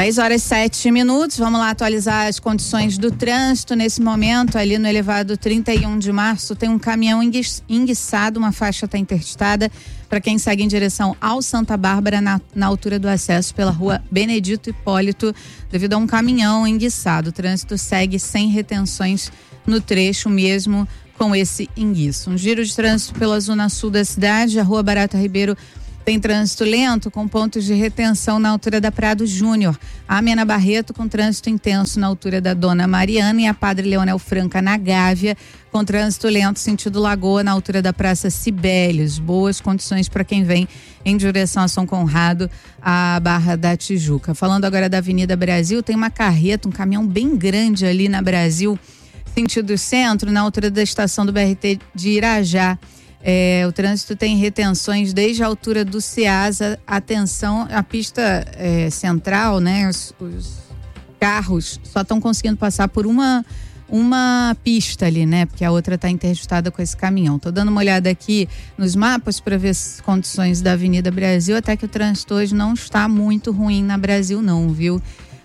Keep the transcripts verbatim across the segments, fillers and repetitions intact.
dez horas e sete minutos, vamos lá atualizar as condições do trânsito. Nesse momento, ali no elevado trinta e um de março, tem um caminhão enguiçado, uma faixa está interditada para quem segue em direção ao Santa Bárbara, na, na altura do acesso pela rua Benedito Hipólito, devido a um caminhão enguiçado. O trânsito segue sem retenções no trecho mesmo com esse enguiço. Um giro de trânsito pela zona sul da cidade, a rua Barata Ribeiro tem trânsito lento com pontos de retenção na altura da Prado Júnior. A Amena Barreto com trânsito intenso na altura da Dona Mariana e a Padre Leonel Franca na Gávea com trânsito lento sentido Lagoa na altura da Praça Cibélios. Boas condições para quem vem em direção a São Conrado, a Barra da Tijuca. Falando agora da Avenida Brasil, tem uma carreta, um caminhão bem grande ali na Brasil, sentido centro, na altura da estação do B R T de Irajá. É, o trânsito tem retenções desde a altura do Ceasa. Atenção, a pista é, central, né? Os, os carros só estão conseguindo passar por uma, uma pista ali, né? Porque a outra está interditada com esse caminhão. Tô dando uma olhada aqui nos mapas para ver as condições da Avenida Brasil, até que o trânsito hoje não está muito ruim na Brasil não, viu?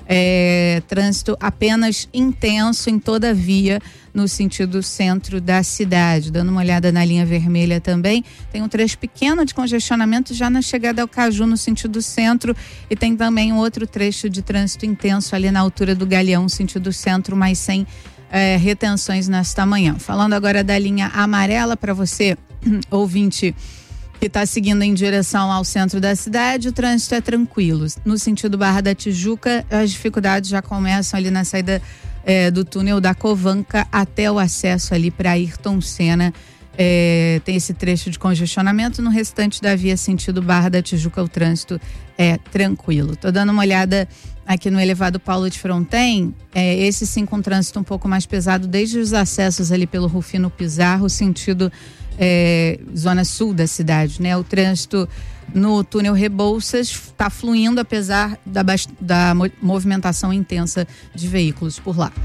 É, trânsito apenas intenso em toda a via no sentido centro da cidade. Dando uma olhada na linha vermelha também, tem um trecho pequeno de congestionamento já na chegada ao Caju no sentido centro, e tem também um outro trecho de trânsito intenso ali na altura do Galeão, sentido centro, mas sem é, retenções nesta manhã. Falando agora da linha amarela, para você, ouvinte, que está seguindo em direção ao centro da cidade, o trânsito é tranquilo. No sentido Barra da Tijuca, as dificuldades já começam ali na saída é, do túnel da Covanca até o acesso ali para Ayrton Senna. É, tem esse trecho de congestionamento. No restante da via sentido Barra da Tijuca, o trânsito é tranquilo. Tô dando uma olhada aqui no elevado Paulo de Fronten, é, esse sim com trânsito um pouco mais pesado, desde os acessos ali pelo Rufino Pizarro, sentido É, zona sul da cidade, né? O trânsito no túnel Rebouças está fluindo apesar da, da movimentação intensa de veículos por lá.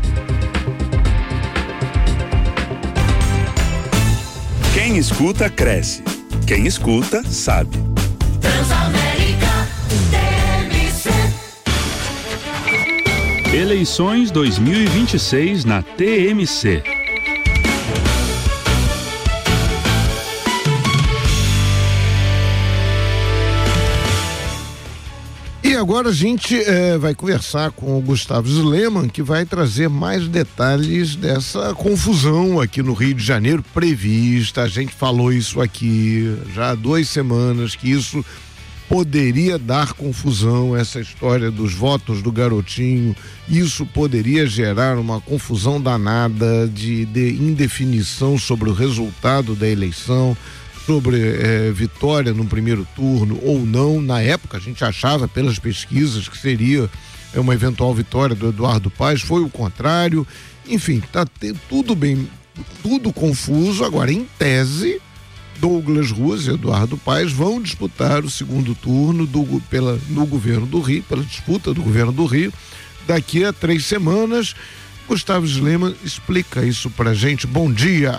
Quem escuta, cresce. Quem escuta, sabe. Transamérica T M C. Eleições dois mil e vinte e seis na T M C. E agora a gente eh, vai conversar com o Gustavo Sleman, que vai trazer mais detalhes dessa confusão aqui no Rio de Janeiro prevista. A gente falou isso aqui já há duas semanas, que isso poderia dar confusão, essa história dos votos do garotinho. Isso poderia gerar uma confusão danada de, de indefinição sobre o resultado da eleição, sobre eh, vitória no primeiro turno ou não. Na época a gente achava pelas pesquisas que seria eh, uma eventual vitória do Eduardo Paes, foi o contrário. Enfim, tá te, tudo bem, tudo confuso. Agora, em tese, Douglas Ruas e Eduardo Paes vão disputar o segundo turno do, pela, no governo do Rio, pela disputa do governo do Rio, daqui a três semanas. Gustavo Sleman explica isso pra gente. Bom dia.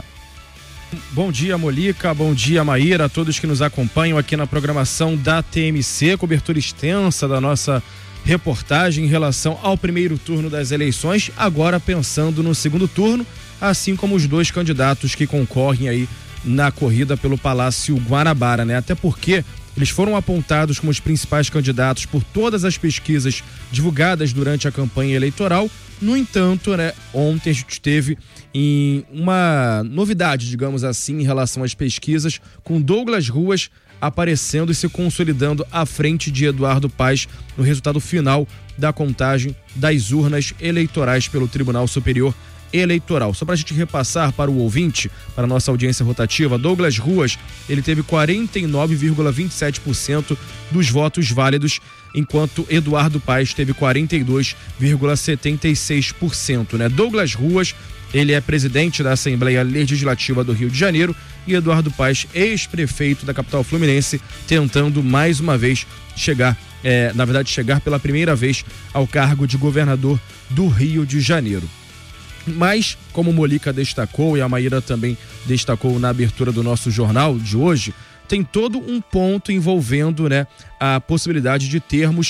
Bom dia, Molica, bom dia, Maíra, a todos que nos acompanham aqui na programação da T M C, cobertura extensa da nossa reportagem em relação ao primeiro turno das eleições, agora pensando no segundo turno, assim como os dois candidatos que concorrem aí na corrida pelo Palácio Guanabara, né? Até porque eles foram apontados como os principais candidatos por todas as pesquisas divulgadas durante a campanha eleitoral. No entanto, né, ontem a gente teve em uma novidade, digamos assim, em relação às pesquisas, com Douglas Ruas aparecendo e se consolidando à frente de Eduardo Paes no resultado final da contagem das urnas eleitorais pelo Tribunal Superior Eleitoral. Só para a gente repassar para o ouvinte, para a nossa audiência rotativa, Douglas Ruas, ele teve quarenta e nove vírgula vinte e sete por cento dos votos válidos, enquanto Eduardo Paes teve quarenta e dois vírgula setenta e seis por cento, né? Douglas Ruas, ele é presidente da Assembleia Legislativa do Rio de Janeiro, e Eduardo Paes, ex-prefeito da capital fluminense, tentando mais uma vez chegar, é, na verdade chegar pela primeira vez ao cargo de governador do Rio de Janeiro. Mas, como o Molica destacou e a Maíra também destacou na abertura do nosso jornal de hoje, tem todo um ponto envolvendo, né, a possibilidade de termos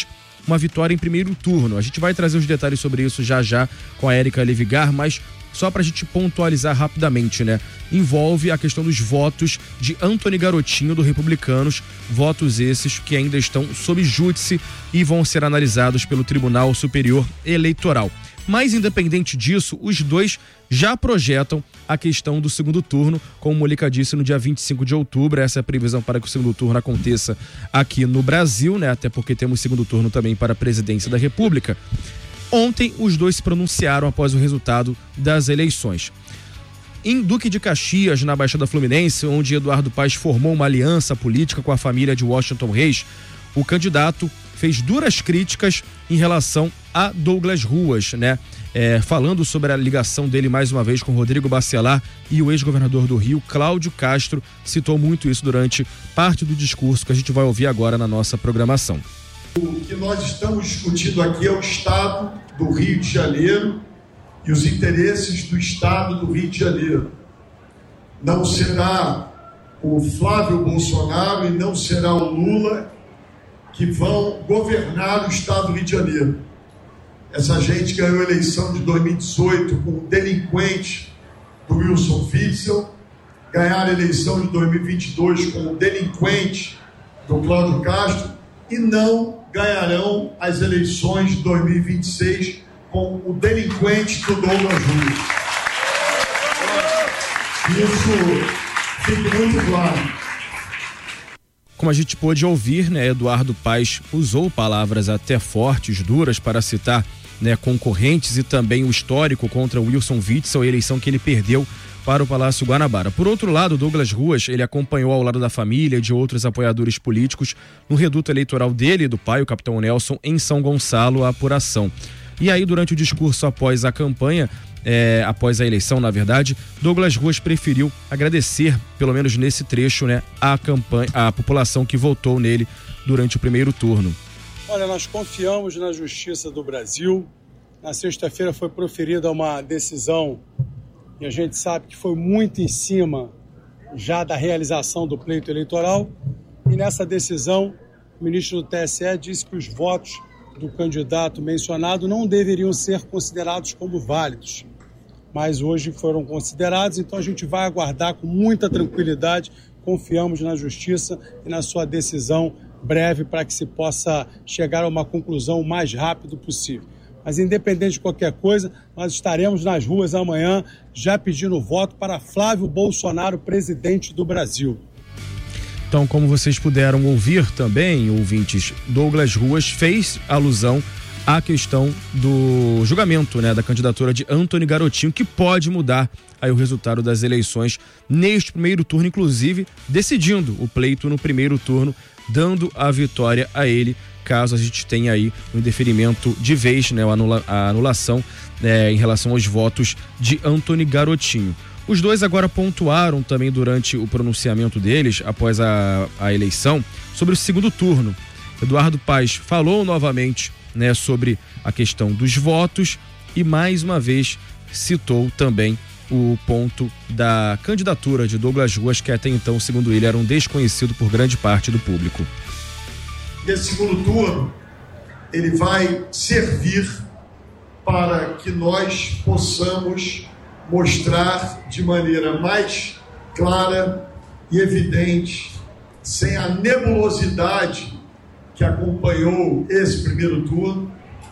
uma vitória em primeiro turno. A gente vai trazer os detalhes sobre isso já já com a Érica Levigar, mas só para a gente pontualizar rapidamente, né? Envolve a questão dos votos de Antony Garotinho, do Republicanos, votos esses que ainda estão sob júdice e vão ser analisados pelo Tribunal Superior Eleitoral. Mas, independente disso, os dois já projetam a questão do segundo turno, como o Molica disse, no dia vinte e cinco de outubro. Essa é a previsão para que o segundo turno aconteça aqui no Brasil, né? Até porque temos segundo turno também para a presidência da República. Ontem, os dois se pronunciaram após o resultado das eleições. Em Duque de Caxias, na Baixada Fluminense, onde Eduardo Paes formou uma aliança política com a família de Washington Reis, o candidato fez duras críticas em relação a Douglas Ruas, né? É, falando sobre a ligação dele mais uma vez com Rodrigo Bacelar e o ex-governador do Rio, Cláudio Castro, citou muito isso durante parte do discurso que a gente vai ouvir agora na nossa programação. O que nós estamos discutindo aqui é o Estado do Rio de Janeiro e os interesses do Estado do Rio de Janeiro. Não será o Flávio Bolsonaro e não será o Lula que vão governar o Estado do Rio de Janeiro. Essa gente ganhou a eleição de dois mil e dezoito com o delinquente do Wilson Witzel, ganharam a eleição de dois mil e vinte e dois com o delinquente do Cláudio Castro e não ganharão as eleições de dois mil e vinte e seis com o delinquente do Douglas Ruas. Isso fica muito claro. Como a gente pôde ouvir, né, Eduardo Paes usou palavras até fortes, duras, para citar, né, concorrentes e também o histórico contra o Wilson Witzel, a eleição que ele perdeu para o Palácio Guanabara. Por outro lado, Douglas Ruas, ele acompanhou ao lado da família e de outros apoiadores políticos no reduto eleitoral dele e do pai, o capitão Nelson, em São Gonçalo, a apuração. E aí, durante o discurso após a campanha, é, após a eleição, na verdade, Douglas Ruas preferiu agradecer, pelo menos nesse trecho, né, a campanha, a população que votou nele durante o primeiro turno. Olha, nós confiamos na Justiça do Brasil. Na sexta-feira foi proferida uma decisão e a gente sabe que foi muito em cima já da realização do pleito eleitoral. E nessa decisão, o ministro do T S E disse que os votos do candidato mencionado não deveriam ser considerados como válidos, mas hoje foram considerados, então a gente vai aguardar com muita tranquilidade, confiamos na Justiça e na sua decisão breve para que se possa chegar a uma conclusão o mais rápido possível. Mas independente de qualquer coisa, nós estaremos nas ruas amanhã já pedindo voto para Flávio Bolsonaro, presidente do Brasil. Então, como vocês puderam ouvir também, ouvintes, Douglas Ruas fez alusão à questão do julgamento, né, da candidatura de Antony Garotinho, que pode mudar aí o resultado das eleições neste primeiro turno, inclusive decidindo o pleito no primeiro turno, dando a vitória a ele, caso a gente tenha aí um indeferimento de vez, né, anula, a anulação né, em relação aos votos de Antony Garotinho. Os dois agora pontuaram também durante o pronunciamento deles, após a, a eleição, sobre o segundo turno. Eduardo Paes falou novamente, né, sobre a questão dos votos e mais uma vez citou também o ponto da candidatura de Douglas Ruas, que até então, segundo ele, era um desconhecido por grande parte do público. Esse segundo turno, ele vai servir para que nós possamos mostrar de maneira mais clara e evidente, sem a nebulosidade que acompanhou esse primeiro turno,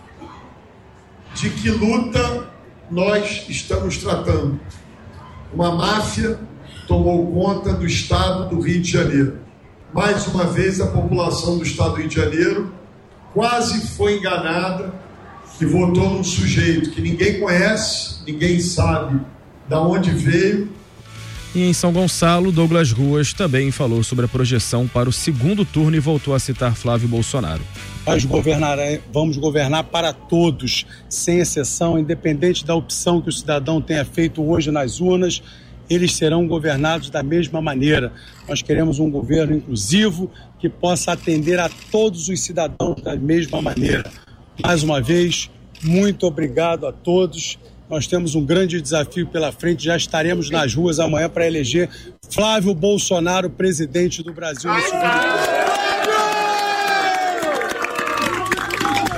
de que luta nós estamos tratando. Uma máfia tomou conta do estado do Rio de Janeiro. Mais uma vez, a população do estado do Rio de Janeiro quase foi enganada e votou num sujeito que ninguém conhece, ninguém sabe de onde veio. E em São Gonçalo, Douglas Ruas também falou sobre a projeção para o segundo turno e voltou a citar Flávio Bolsonaro. Nós governar, vamos governar para todos, sem exceção, independente da opção que o cidadão tenha feito hoje nas urnas, eles serão governados da mesma maneira. Nós queremos um governo inclusivo que possa atender a todos os cidadãos da mesma maneira. Mais uma vez, muito obrigado a todos. Nós temos um grande desafio pela frente, já estaremos nas ruas amanhã para eleger Flávio Bolsonaro, presidente do Brasil.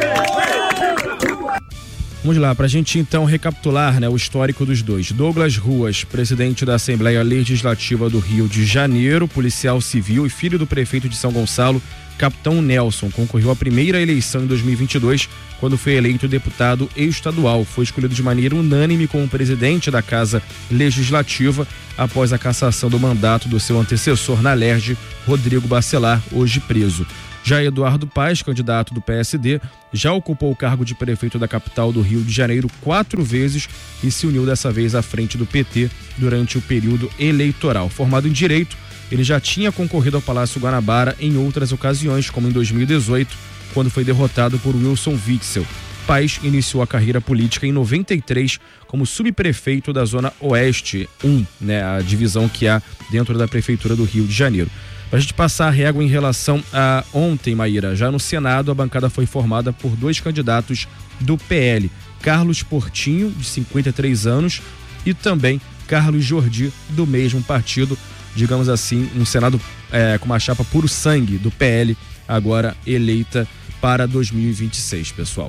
Vamos lá, para a gente então recapitular, né, o histórico dos dois. Douglas Ruas, presidente da Assembleia Legislativa do Rio de Janeiro, policial civil e filho do prefeito de São Gonçalo, Capitão Nelson, concorreu à primeira eleição em dois mil e vinte e dois, quando foi eleito deputado estadual. Foi escolhido de maneira unânime como presidente da Casa Legislativa após a cassação do mandato do seu antecessor na Alerj, Rodrigo Bacelar, hoje preso. Já Eduardo Paes, candidato do P S D, já ocupou o cargo de prefeito da capital do Rio de Janeiro quatro vezes e se uniu dessa vez à frente do P T durante o período eleitoral. Formado em Direito, ele já tinha concorrido ao Palácio Guanabara em outras ocasiões, como em dois mil e dezoito, quando foi derrotado por Wilson Witzel. Paes iniciou a carreira política em noventa e três como subprefeito da Zona Oeste um, né, a divisão que há dentro da Prefeitura do Rio de Janeiro. Para a gente passar a régua em relação a ontem, Maíra, já no Senado a bancada foi formada por dois candidatos do P L, Carlos Portinho, de cinquenta e três anos, e também Carlos Jordi, do mesmo partido, digamos assim, um Senado é, com uma chapa puro sangue do P L, agora eleita para dois mil e vinte e seis, pessoal.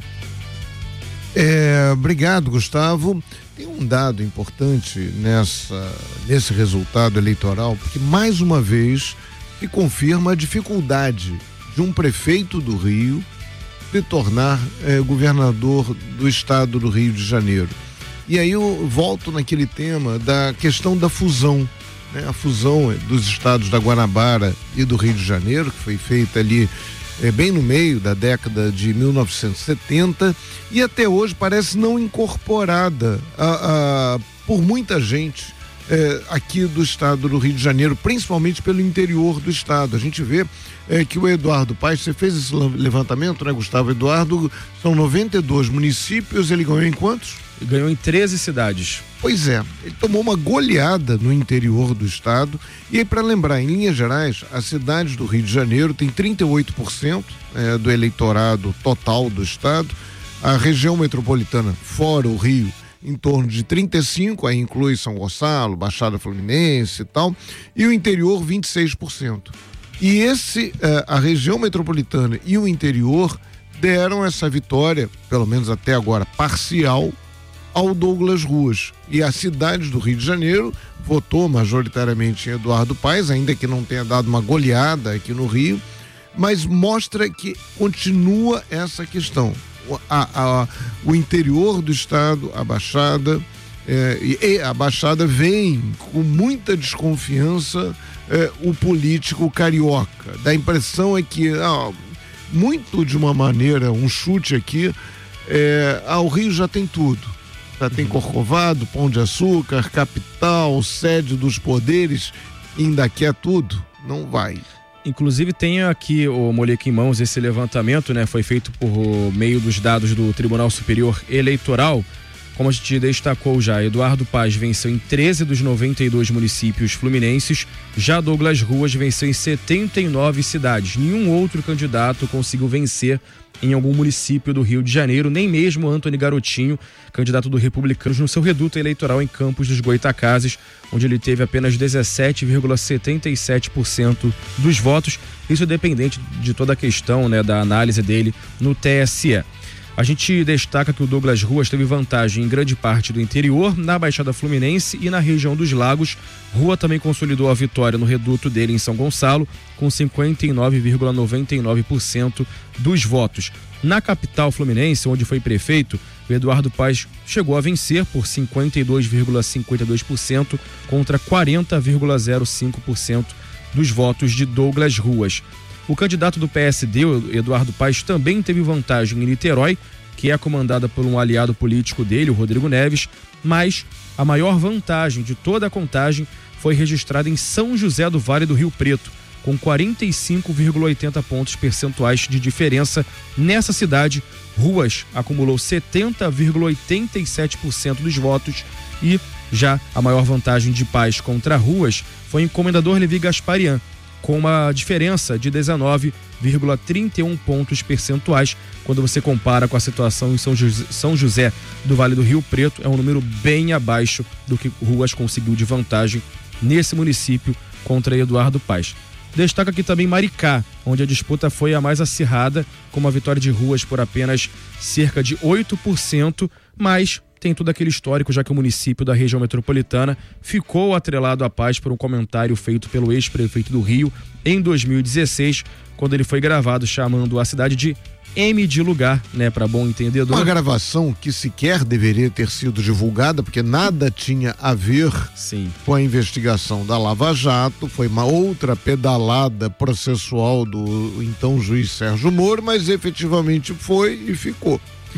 É, obrigado, Gustavo. Tem um dado importante nessa, nesse resultado eleitoral, porque mais uma vez se confirma a dificuldade de um prefeito do Rio se tornar eh, governador do estado do Rio de Janeiro. E aí eu volto naquele tema da questão da fusão, né? A fusão dos estados da Guanabara e do Rio de Janeiro, que foi feita ali eh, bem no meio da década de mil novecentos e setenta e até hoje parece não incorporada a, a, por muita gente É, aqui do estado do Rio de Janeiro, principalmente pelo interior do estado. A gente vê é, que o Eduardo Paes, você fez esse levantamento, né, Gustavo? Eduardo, são noventa e dois municípios, ele ganhou em quantos? Ele ganhou em treze cidades. Pois é, ele tomou uma goleada no interior do estado. E aí, para lembrar, em linhas gerais, as cidades do Rio de Janeiro têm trinta e oito por cento é, do eleitorado total do estado. A região metropolitana, fora o Rio, em torno de trinta e cinco, aí inclui São Gonçalo, Baixada Fluminense e tal, e o interior vinte e seis por cento. E esse, eh, a região metropolitana e o interior deram essa vitória, pelo menos até agora, parcial, ao Douglas Ruas. E as cidades do Rio de Janeiro votou majoritariamente em Eduardo Paes, ainda que não tenha dado uma goleada aqui no Rio, mas mostra que continua essa questão. A, a, o interior do estado, a Baixada, é, e a Baixada vem com muita desconfiança é, o político carioca. Dá a impressão é que, ah, muito de uma maneira, um chute aqui, é, ah, o Rio já tem tudo. Já tem Corcovado, Pão de Açúcar, capital, sede dos poderes, ainda quer tudo? Não vai. Inclusive tem aqui, o Molica, em mãos, esse levantamento, né? Foi feito por meio dos dados do Tribunal Superior Eleitoral. Como a gente destacou já, Eduardo Paes venceu em treze dos noventa e dois municípios fluminenses, já Douglas Ruas venceu em setenta e nove cidades. Nenhum outro candidato conseguiu vencer em algum município do Rio de Janeiro, nem mesmo Antony Garotinho, candidato do Republicanos, no seu reduto eleitoral em Campos dos Goytacazes, onde ele teve apenas dezessete vírgula setenta e sete por cento dos votos, isso dependente de toda a questão, né, da análise dele no T S E. A gente destaca que o Douglas Ruas teve vantagem em grande parte do interior, na Baixada Fluminense e na região dos Lagos. Rua também consolidou a vitória no reduto dele em São Gonçalo, com cinquenta e nove vírgula noventa e nove por cento dos votos. Na capital fluminense, onde foi prefeito, o Eduardo Paes chegou a vencer por cinquenta e dois vírgula cinquenta e dois por cento contra quarenta vírgula zero cinco por cento dos votos de Douglas Ruas. O candidato do P S D, Eduardo Paes, também teve vantagem em Niterói, que é comandada por um aliado político dele, o Rodrigo Neves, mas a maior vantagem de toda a contagem foi registrada em São José do Vale do Rio Preto, com quarenta e cinco vírgula oitenta pontos percentuais de diferença. Nessa cidade, Ruas acumulou setenta vírgula oitenta e sete por cento dos votos e já a maior vantagem de Paes contra Ruas foi em Comendador Levi Gasparian, com uma diferença de dezenove vírgula trinta e um pontos percentuais. Quando você compara com a situação em São José, São José do Vale do Rio Preto, é um número bem abaixo do que Ruas conseguiu de vantagem nesse município contra Eduardo Paes. Destaca aqui também Maricá, onde a disputa foi a mais acirrada, com uma vitória de Ruas por apenas cerca de oito por cento mas tem todo aquele histórico, já que o município da região metropolitana ficou atrelado à paz por um comentário feito pelo ex-prefeito do Rio em dois mil e dezesseis, quando ele foi gravado chamando a cidade de M de lugar, né, para bom entendedor. Uma gravação que sequer deveria ter sido divulgada, porque nada tinha a ver Sim. com a investigação da Lava Jato, foi uma outra pedalada processual do então juiz Sérgio Moro, mas efetivamente foi e ficou.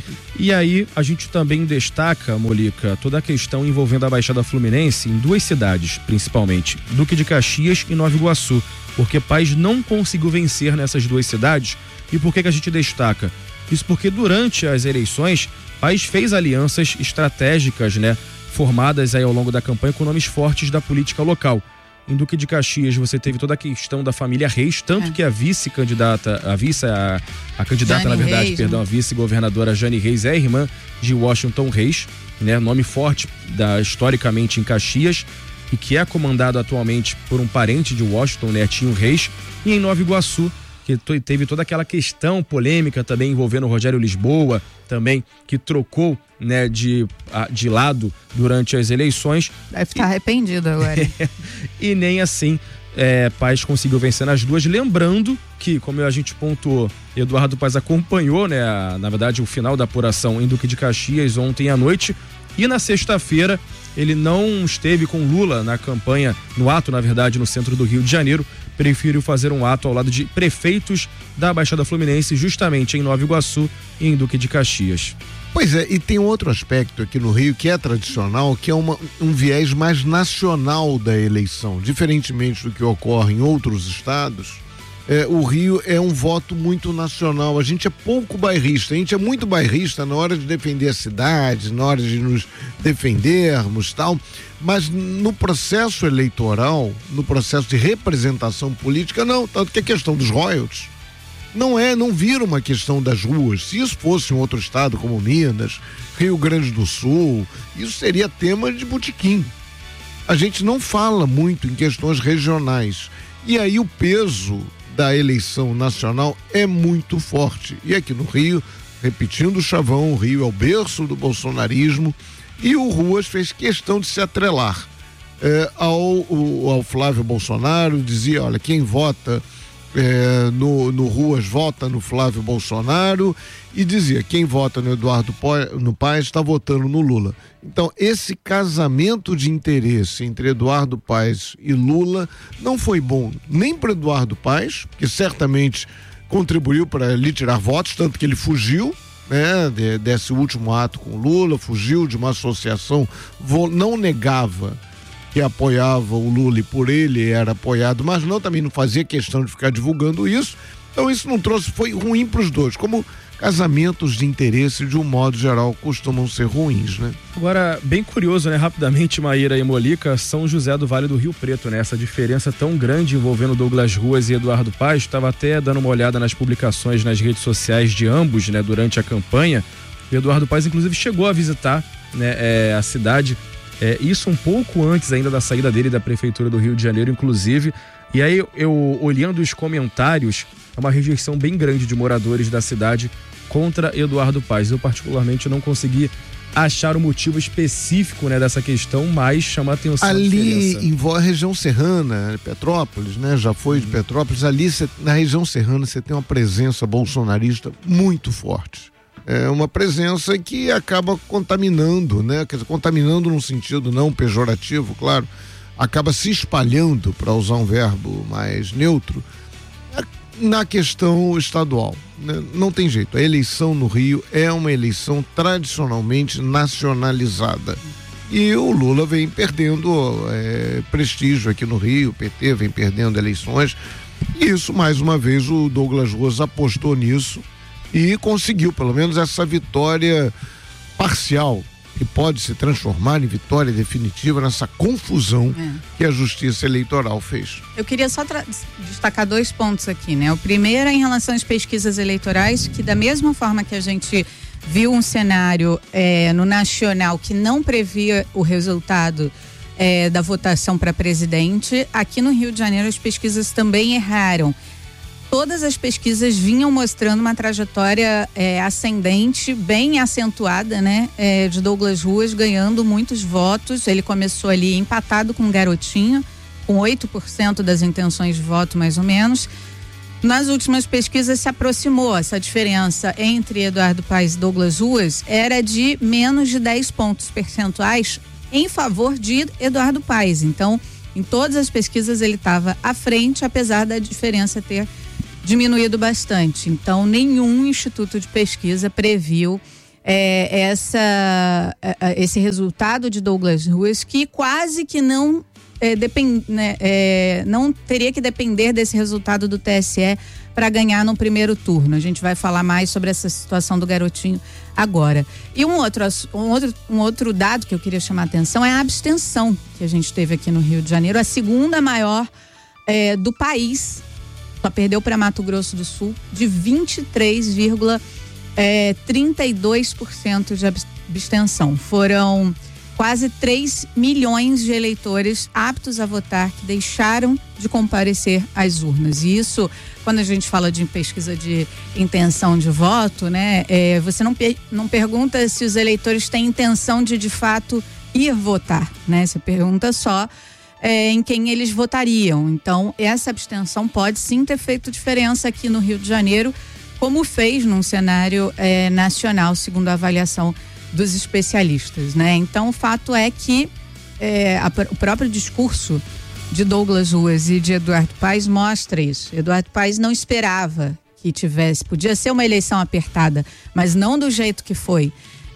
E aí a gente também destaca, Molica, toda a questão envolvendo a Baixada Fluminense em duas cidades, principalmente, Duque de Caxias e Nova Iguaçu, porque Paes não conseguiu vencer nessas duas cidades. E por que que a gente destaca? Isso porque durante as eleições, Paes fez alianças estratégicas, né, formadas aí ao longo da campanha com nomes fortes da política local. Em Duque de Caxias você teve toda a questão da família Reis, tanto é. que a vice-candidata, a vice, a, a candidata Jane na verdade, Reis, perdão, né? a vice-governadora Jane Reis é irmã de Washington Reis, né, nome forte da, historicamente em Caxias, e que é comandado atualmente por um parente de Washington, Netinho Reis. E em Nova Iguaçu, que teve toda aquela questão polêmica também envolvendo o Rogério Lisboa, também, que trocou, né, de, de lado durante as eleições. Deve estar arrependido agora. E nem assim é, Paes conseguiu vencer nas duas. Lembrando que, como a gente pontuou, Eduardo Paes acompanhou, né, a, na verdade, o final da apuração em Duque de Caxias ontem à noite. E na sexta-feira ele não esteve com Lula na campanha, no ato, na verdade, no centro do Rio de Janeiro. Preferiu fazer um ato ao lado de prefeitos da Baixada Fluminense, justamente em Nova Iguaçu e em Duque de Caxias. Pois é, e tem outro aspecto aqui no Rio que é tradicional, que é uma, um viés mais nacional da eleição. Diferentemente do que ocorre em outros estados, é, o Rio é um voto muito nacional. A gente é pouco bairrista, a gente é muito bairrista na hora de defender a cidade, na hora de nos defendermos, tal, mas no processo eleitoral, no processo de representação política, não, tanto que a questão dos royalties não é, não vira uma questão das ruas. Se isso fosse um outro estado como Minas, Rio Grande do Sul, isso seria tema de botequim. A gente não fala muito em questões regionais, e aí o peso da eleição nacional é muito forte. E aqui no Rio, repetindo o chavão, o Rio é o berço do bolsonarismo, e o Ruas fez questão de se atrelar é, ao, o, ao Flávio Bolsonaro, dizia, olha, quem vota é, no, no Ruas vota no Flávio Bolsonaro, e dizia, quem vota no Eduardo no Paes está votando no Lula. Então, esse casamento de interesse entre Eduardo Paes e Lula não foi bom nem para Eduardo Paes, que certamente contribuiu para lhe tirar votos, tanto que ele fugiu, né, de, desse último ato com Lula, fugiu de uma associação, não negava que apoiava o Lula e por ele era apoiado, mas não, também não fazia questão de ficar divulgando isso. Então isso não trouxe, foi ruim para os dois, como casamentos de interesse de um modo geral costumam ser ruins, né? Agora, bem curioso, né, rapidamente, Maíra e Molica, São José do Vale do Rio Preto, né, essa diferença tão grande envolvendo Douglas Ruas e Eduardo Paes. Estava até dando uma olhada nas publicações nas redes sociais de ambos, né, durante a campanha. E Eduardo Paes inclusive chegou a visitar, né, é, a cidade, é, isso um pouco antes ainda da saída dele da prefeitura do Rio de Janeiro, inclusive. E aí eu, olhando os comentários, é uma rejeição bem grande de moradores da cidade contra Eduardo Paes. Eu particularmente não consegui achar o motivo específico, né, dessa questão, mas chama a atenção. Ali em a região serrana, Petrópolis, né, já foi de Petrópolis, ali cê, na região serrana você tem uma presença bolsonarista muito forte. É uma presença que acaba contaminando, né, quer dizer, contaminando num sentido não pejorativo, claro, acaba se espalhando, para usar um verbo mais neutro, na questão estadual, né? Não tem jeito, a eleição no Rio é uma eleição tradicionalmente nacionalizada e o Lula vem perdendo é, prestígio aqui no Rio, o P T vem perdendo eleições, e isso mais uma vez o Douglas Ruas apostou nisso e conseguiu pelo menos essa vitória parcial, que pode se transformar em vitória definitiva nessa confusão é. que a Justiça Eleitoral fez. Eu queria só destacar dois pontos aqui, né? O primeiro é em relação às pesquisas eleitorais, que da mesma forma que a gente viu um cenário é, no nacional que não previa o resultado é, da votação para presidente, aqui no Rio de Janeiro as pesquisas também erraram. todas as pesquisas vinham mostrando uma trajetória é, ascendente, bem acentuada, né? É, de Douglas Ruas ganhando muitos votos. Ele começou ali empatado com o Garotinho, com oito por cento das intenções de voto, mais ou menos. Nas últimas pesquisas se aproximou. Essa diferença entre Eduardo Paes e Douglas Ruas era de menos de dez pontos percentuais em favor de Eduardo Paes. Então, em todas as pesquisas ele estava à frente, apesar da diferença ter diminuído bastante. Então, nenhum instituto de pesquisa previu é, essa, esse resultado de Douglas Ruas, que quase que não É, depend, né, é, não teria que depender desse resultado do T S E para ganhar no primeiro turno. A gente vai falar mais sobre essa situação do Garotinho agora. E um outro, um outro, um outro dado que eu queria chamar a atenção é a abstenção que a gente teve aqui no Rio de Janeiro, a segunda maior é, do país. Só perdeu para Mato Grosso do Sul, de vinte e três vírgula trinta e dois por cento de abstenção. Foram quase três milhões de eleitores aptos a votar que deixaram de comparecer às urnas. E isso, quando a gente fala de pesquisa de intenção de voto, né, é, você não, per- não pergunta se os eleitores têm intenção de, de fato, ir votar, né? Você pergunta só é, em quem eles votariam. Então, essa abstenção pode sim ter feito diferença aqui no Rio de Janeiro, como fez num cenário é, nacional, segundo a avaliação dos especialistas, né? Então, o fato é que é, a, o próprio discurso de Douglas Ruas e de Eduardo Paes mostra isso. Eduardo Paes não esperava que tivesse, podia ser uma eleição apertada, mas não do jeito que foi.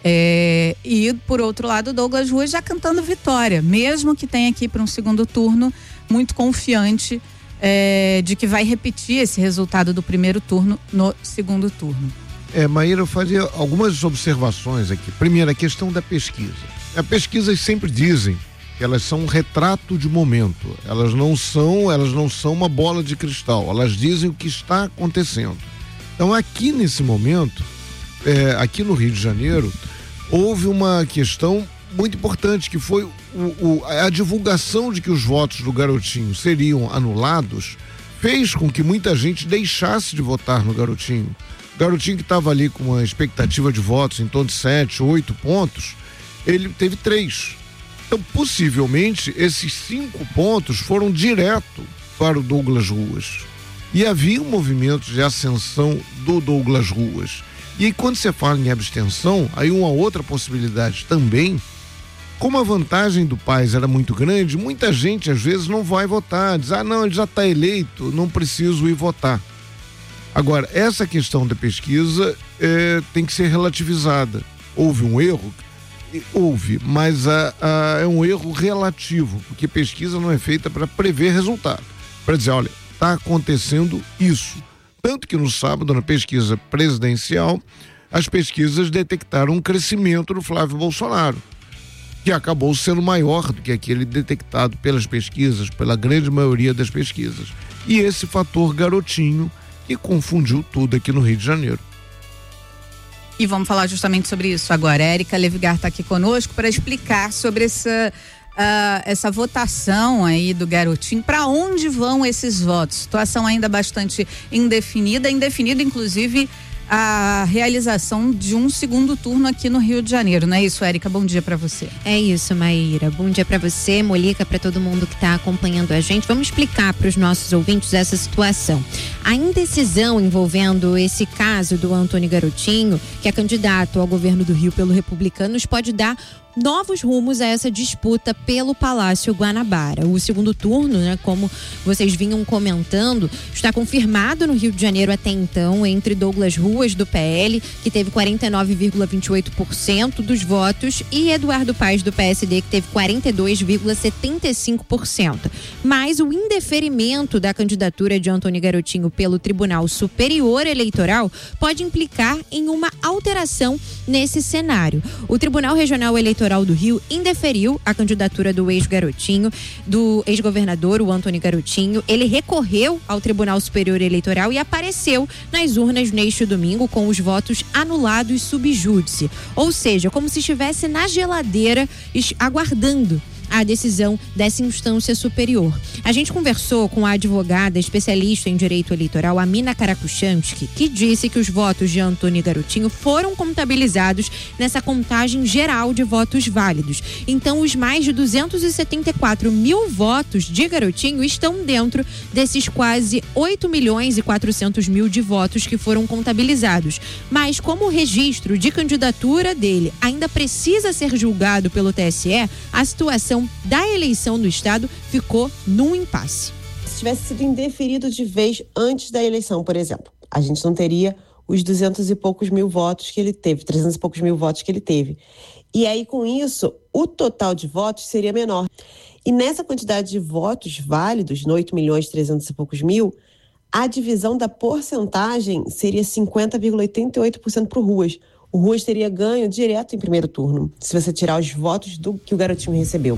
É, e, por outro lado, Douglas Ruas já cantando vitória, mesmo que tenha aqui para um segundo turno, muito confiante é, de que vai repetir esse resultado do primeiro turno no segundo turno. É, Maíra, eu fazia algumas observações aqui. Primeiro, a questão da pesquisa. As pesquisas sempre dizem que elas são um retrato de momento. Elas não são, elas não são uma bola de cristal. Elas dizem o que está acontecendo. Então, aqui nesse momento, é, aqui no Rio de Janeiro, houve uma questão muito importante, que foi o, o, a divulgação de que os votos do Garotinho seriam anulados, fez com que muita gente deixasse de votar no Garotinho. Garotinho, que estava ali com uma expectativa de votos em torno de sete, oito pontos, ele teve três. Então, possivelmente, esses cinco pontos foram direto para o Douglas Ruas. E havia um movimento de ascensão do Douglas Ruas. E aí, quando você fala em abstenção, aí uma outra possibilidade também, como a vantagem do Paes era muito grande, muita gente às vezes não vai votar, diz, ah não, ele já está eleito, não preciso ir votar. Agora, essa questão da pesquisa é, tem que ser relativizada. Houve um erro? Houve, mas a, a, é um erro relativo, porque pesquisa não é feita para prever resultado. Para dizer, olha, está acontecendo isso. Tanto que no sábado, na pesquisa presidencial, as pesquisas detectaram um crescimento do Flávio Bolsonaro, que acabou sendo maior do que aquele detectado pelas pesquisas, pela grande maioria das pesquisas. E esse fator Garotinho, que confundiu tudo aqui no Rio de Janeiro. E vamos falar justamente sobre isso agora. A Érica Levigar está aqui conosco para explicar sobre essa, uh, essa votação aí do Garotinho. Para onde vão esses votos? Situação ainda bastante indefinida, indefinida inclusive a realização de um segundo turno aqui no Rio de Janeiro, não é isso, Érica? Bom dia para você. É isso, Maíra. Bom dia para você, Molica, para todo mundo que está acompanhando a gente. Vamos explicar para os nossos ouvintes essa situação. A indecisão envolvendo esse caso do Antônio Garotinho, que é candidato ao governo do Rio pelo Republicanos, pode dar novos rumos a essa disputa pelo Palácio Guanabara. O segundo turno, né, como vocês vinham comentando, está confirmado no Rio de Janeiro até então entre Douglas Ruas, do P L, que teve quarenta e nove vírgula vinte e oito por cento dos votos, e Eduardo Paes, do P S D, que teve quarenta e dois vírgula setenta e cinco por cento. Mas o indeferimento da candidatura de Antônio Garotinho pelo Tribunal Superior Eleitoral pode implicar em uma alteração nesse cenário. O Tribunal Regional Eleitoral do Rio indeferiu a candidatura do ex-Garotinho, do ex-governador, o Antônio Garotinho. Ele recorreu ao Tribunal Superior Eleitoral e apareceu nas urnas neste domingo com os votos anulados sub júdice. Ou seja, como se estivesse na geladeira aguardando a decisão dessa instância superior. A gente conversou com a advogada especialista em direito eleitoral, Amina Karakuchansky, que disse que os votos de Antônio Garotinho foram contabilizados nessa contagem geral de votos válidos. Então, os mais de duzentos e setenta e quatro mil votos de Garotinho estão dentro desses quase oito milhões e quatrocentos mil de votos que foram contabilizados. Mas como o registro de candidatura dele ainda precisa ser julgado pelo T S E, a situação da eleição no estado ficou num impasse. Se tivesse sido indeferido de vez antes da eleição, por exemplo, a gente não teria os duzentos e poucos mil votos que ele teve, trezentos e poucos mil votos que ele teve. E aí, com isso, o total de votos seria menor. E nessa quantidade de votos válidos, no oito milhões e trezentos e poucos mil, a divisão da porcentagem seria cinquenta vírgula oitenta e oito por cento para o Ruas. O Ruas teria ganho direto em primeiro turno, se você tirar os votos do que o Garotinho recebeu.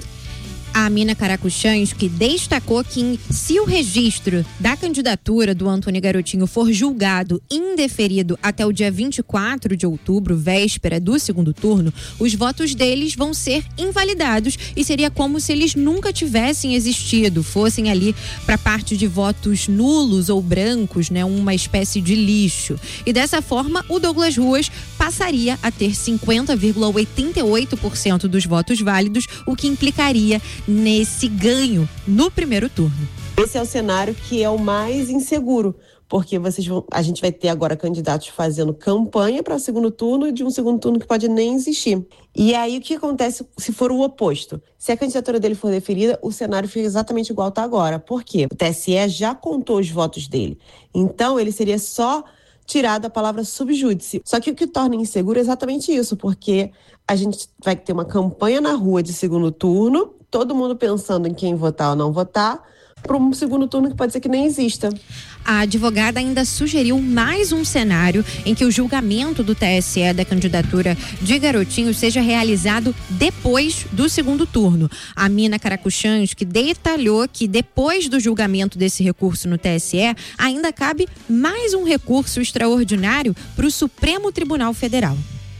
A Amina Karakuchansky destacou que, se o registro da candidatura do Antônio Garotinho for julgado indeferido até o dia vinte e quatro de outubro, véspera do segundo turno, os votos deles vão ser invalidados e seria como se eles nunca tivessem existido, fossem ali para parte de votos nulos ou brancos, né, uma espécie de lixo. E dessa forma, o Douglas Ruas passaria a ter cinquenta vírgula oitenta e oito por cento dos votos válidos, o que implicaria nesse ganho no primeiro turno. Esse é o cenário que é o mais inseguro, porque vocês vão, a gente vai ter agora candidatos fazendo campanha para o segundo turno e de um segundo turno que pode nem existir. E aí o que acontece se for o oposto? Se a candidatura dele for deferida, o cenário fica exatamente igual está agora. Por quê? O T S E já contou os votos dele. Então ele seria só tirado a palavra subjúdice. Só que o que torna inseguro é exatamente isso, porque a gente vai ter uma campanha na rua de segundo turno, todo mundo pensando em quem votar ou não votar, para um segundo turno que pode ser que nem exista. A advogada ainda sugeriu mais um cenário em que o julgamento do T S E da candidatura de Garotinho seja realizado depois do segundo turno. A Amina Karakuchansky detalhou que depois do julgamento desse recurso no T S E, ainda cabe mais um recurso extraordinário para o Supremo Tribunal Federal.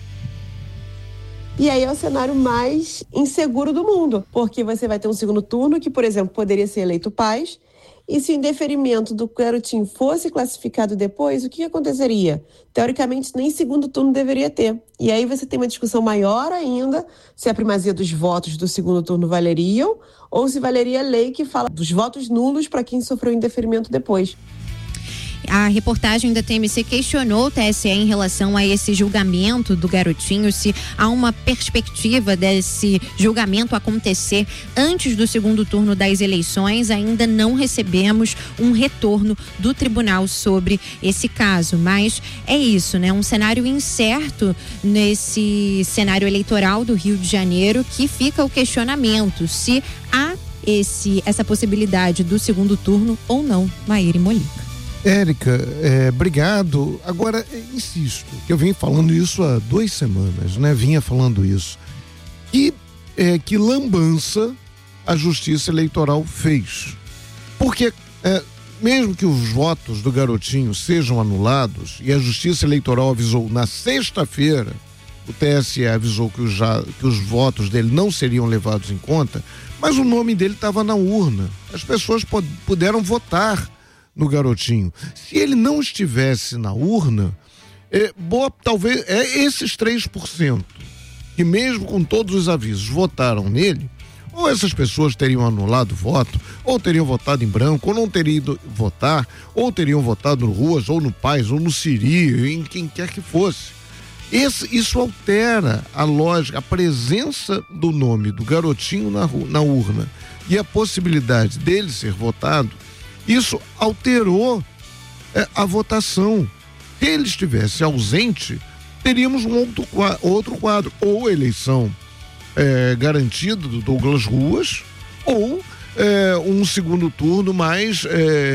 E aí é o cenário mais inseguro do mundo, porque você vai ter um segundo turno que, por exemplo, poderia ser eleito paz, e se o indeferimento do Garotinho fosse classificado depois, o que aconteceria? Teoricamente, nem segundo turno deveria ter. E aí você tem uma discussão maior ainda, se a primazia dos votos do segundo turno valeriam, ou se valeria a lei que fala dos votos nulos para quem sofreu indeferimento depois. A reportagem da T M C questionou o T S E em relação a esse julgamento do Garotinho, se há uma perspectiva desse julgamento acontecer antes do segundo turno das eleições. Ainda não recebemos um retorno do tribunal sobre esse caso, mas é isso, né? Um cenário incerto nesse cenário eleitoral do Rio de Janeiro, que fica o questionamento se há esse, essa possibilidade do segundo turno ou não. Maíra e Molina. Érica, é, obrigado. Agora, insisto, eu venho falando isso há duas semanas, né? Vinha falando isso. E é, que lambança a Justiça Eleitoral fez. Porque, é, mesmo que os votos do Garotinho sejam anulados, e a Justiça Eleitoral avisou na sexta-feira, o T S E avisou que os, já, que os votos dele não seriam levados em conta, mas o nome dele estava na urna. As pessoas pod- puderam votar no Garotinho. Se ele não estivesse na urna, é, boa, talvez é esses três por cento que, mesmo com todos os avisos, votaram nele, ou essas pessoas teriam anulado o voto, ou teriam votado em branco, ou não teriam ido votar, ou teriam votado no Ruas, ou no Paz, ou no Siri, em quem quer que fosse. Esse, isso altera a lógica, a presença do nome do Garotinho na, na urna e a possibilidade dele ser votado. Isso alterou é, a votação. Se ele estivesse ausente, teríamos um outro, outro quadro, ou eleição é, garantida do Douglas Ruas, ou é, um segundo turno mais é,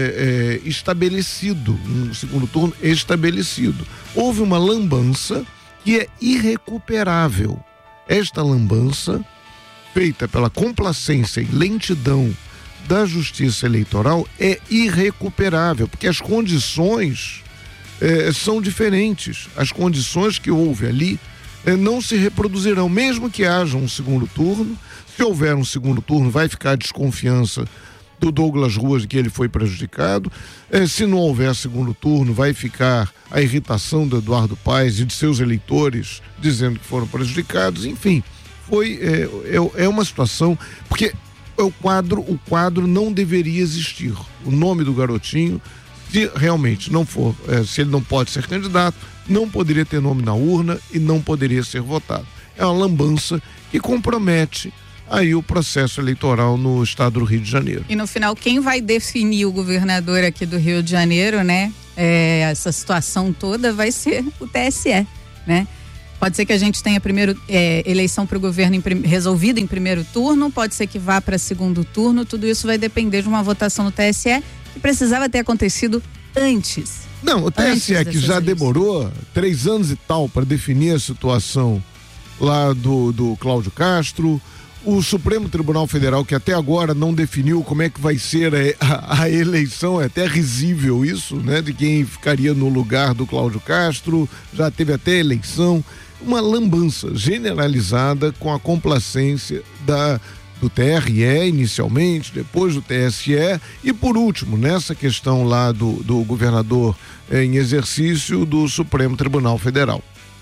é, estabelecido, um segundo turno estabelecido. Houve uma lambança que é irrecuperável. Esta lambança, feita pela complacência e lentidão da Justiça Eleitoral, é irrecuperável, porque as condições eh, são diferentes. As condições que houve ali eh, não se reproduzirão, mesmo que haja um segundo turno. Se houver um segundo turno, vai ficar a desconfiança do Douglas Ruas de que ele foi prejudicado. Eh, se não houver segundo turno, vai ficar a irritação do Eduardo Paes e de seus eleitores dizendo que foram prejudicados. Enfim, foi é, é, é uma situação, porque o quadro, o quadro não deveria existir. O nome do garotinho, se realmente não for, é, se ele não pode ser candidato, não poderia ter nome na urna e não poderia ser votado. É uma lambança que compromete aí o processo eleitoral no estado do Rio de Janeiro. E no final, quem vai definir o governador aqui do Rio de Janeiro, né? É, essa situação toda vai ser o T S E, né? Pode ser que a gente tenha primeiro é, eleição para o governo em, resolvida em primeiro turno, pode ser que vá para segundo turno, tudo isso vai depender de uma votação no T S E que precisava ter acontecido antes. Não, o T S E que já demorou três anos e tal para definir a situação lá do, do Cláudio Castro, o Supremo Tribunal Federal que até agora não definiu como é que vai ser a, a eleição, é até risível isso, né? De quem ficaria no lugar do Cláudio Castro, já teve até eleição, uma lambança generalizada com a complacência da, do T R E inicialmente, depois do T S E e por último, nessa questão lá do, do governador eh, em exercício do Supremo Tribunal Federal.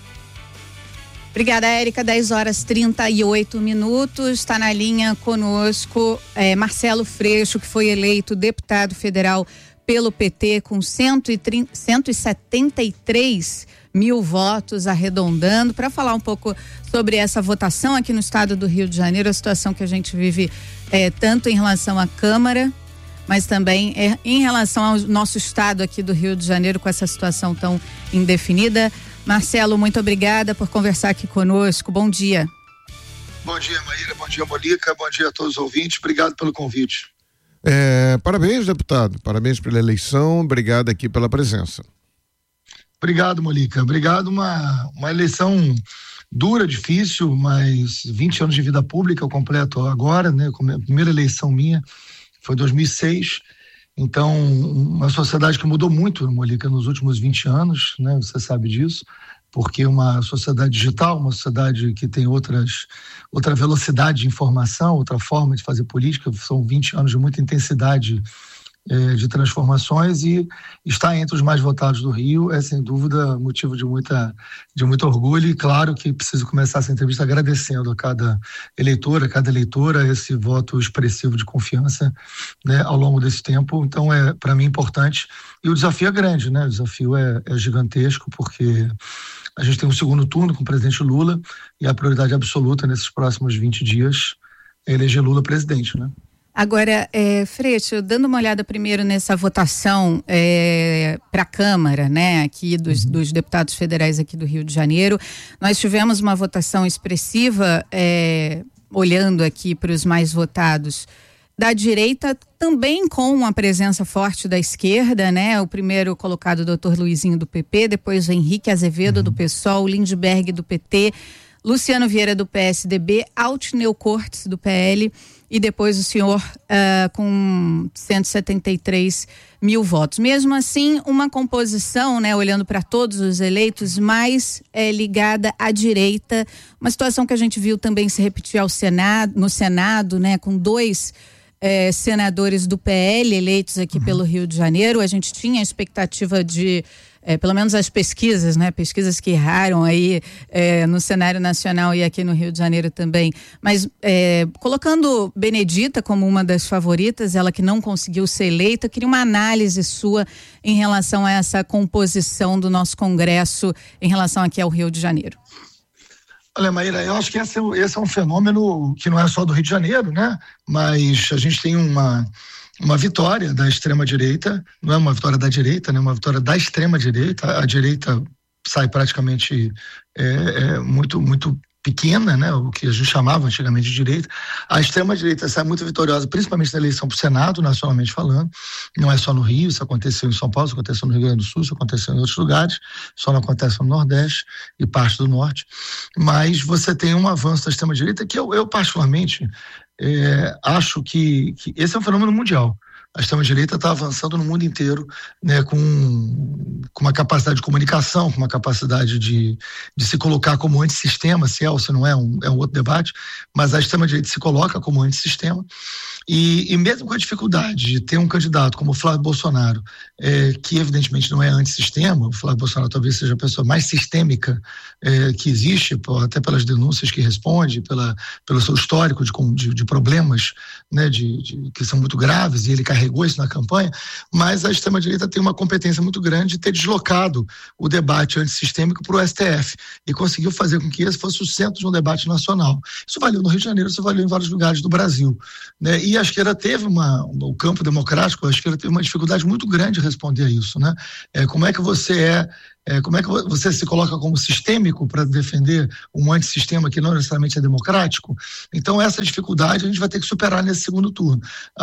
Obrigada, Érica. dez horas e trinta e oito minutos. Está na linha conosco é, Marcelo Freixo, que foi eleito deputado federal pelo P T com cento e setenta e três mil votos, arredondando, para falar um pouco sobre essa votação aqui no estado do Rio de Janeiro, a situação que a gente vive é, tanto em relação à Câmara, mas também é, em relação ao nosso estado aqui do Rio de Janeiro, com essa situação tão indefinida. Marcelo, muito obrigada por conversar aqui conosco. Bom dia. Bom dia, Maíra. Bom dia, Molica. Bom dia a todos os ouvintes. Obrigado pelo convite. É, parabéns, deputado. Parabéns pela eleição. Obrigado aqui pela presença. Obrigado, Molica. Obrigado. Uma, uma eleição dura, difícil, mas vinte anos de vida pública eu completo agora, né? A primeira eleição minha foi em dois mil e seis. Então, uma sociedade que mudou muito, Molica, nos últimos vinte anos, né? Você sabe disso, porque uma sociedade digital, uma sociedade que tem outras, outra velocidade de informação, outra forma de fazer política, são vinte anos de muita intensidade eh, de transformações, e estar entre os mais votados do Rio é, sem dúvida, motivo de, muita, de muito orgulho, e claro que preciso começar essa entrevista agradecendo a cada eleitor, a cada eleitora, esse voto expressivo de confiança, né, ao longo desse tempo. Então, é, para mim, importante, e o desafio é grande, né? O desafio é, é gigantesco, porque a gente tem um segundo turno com o presidente Lula, e a prioridade absoluta nesses próximos vinte dias é eleger Lula presidente, né? Agora, é, Freixo, dando uma olhada primeiro nessa votação é, para a Câmara, né, aqui dos, uhum. dos deputados federais aqui do Rio de Janeiro, nós tivemos uma votação expressiva, é, olhando aqui para os mais votados da direita, também com uma presença forte da esquerda, né? O primeiro colocado, o doutor Luizinho do P P, depois o Henrique Azevedo uhum. do PSOL, Lindbergh do P T, Luciano Vieira do P S D B, Altineu Cortes do P L e depois o senhor uh, com cento e setenta e três mil votos. Mesmo assim, uma composição, né, olhando para todos os eleitos, mais é, ligada à direita, uma situação que a gente viu também se repetir ao Senado, no Senado, né, com dois é, senadores do P L eleitos aqui uhum. pelo Rio de Janeiro. A gente tinha a expectativa de É, pelo menos as pesquisas, né? Pesquisas que erraram aí é, no cenário nacional e aqui no Rio de Janeiro também. Mas é, colocando Benedita como uma das favoritas, ela que não conseguiu ser eleita, queria uma análise sua em relação a essa composição do nosso Congresso em relação aqui ao Rio de Janeiro. Olha, Maíra, eu acho que esse, esse é um fenômeno que não é só do Rio de Janeiro, né? Mas a gente tem uma... uma vitória da extrema-direita, não é uma vitória da direita, né? Uma vitória da extrema-direita. A direita sai praticamente é, é, muito, muito pequena, né? O que a gente chamava antigamente de direita. A extrema-direita sai muito vitoriosa, principalmente na eleição para o Senado, nacionalmente falando. Não é só no Rio, isso aconteceu em São Paulo, isso aconteceu no Rio Grande do Sul, isso aconteceu em outros lugares, só não acontece no Nordeste e parte do Norte. Mas você tem um avanço da extrema-direita que eu, eu particularmente... É, acho que, que esse é um fenômeno mundial. A extrema-direita está avançando no mundo inteiro, né, com, com uma capacidade de comunicação, com uma capacidade de, de se colocar como antissistema, se é ou se não é, um, é um outro debate, mas a extrema-direita se coloca como antissistema. E, e mesmo com a dificuldade de ter um candidato como o Flávio Bolsonaro, é, que evidentemente não é antissistema, o Flávio Bolsonaro talvez seja a pessoa mais sistêmica é, que existe, até pelas denúncias que responde, pela, pelo seu histórico de, de, de problemas, né, de, de, que são muito graves, e ele carregou isso na campanha, mas a extrema-direita tem uma competência muito grande de ter deslocado o debate antissistêmico para o S T F e conseguiu fazer com que esse fosse o centro de um debate nacional. Isso valeu no Rio de Janeiro, isso valeu em vários lugares do Brasil, né? E a esquerda teve uma, o campo democrático, a esquerda teve uma dificuldade muito grande de responder a isso, né? É, como é que você é, é como é que você se coloca como sistêmico para defender um antissistema que não necessariamente é democrático? Então essa dificuldade a gente vai ter que superar nesse segundo turno.